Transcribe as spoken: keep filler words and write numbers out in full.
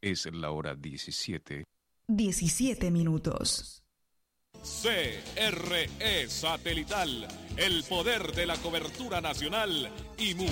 Es la hora diecisiete. diecisiete minutos. C R E Satelital, el poder de la cobertura nacional y mundial.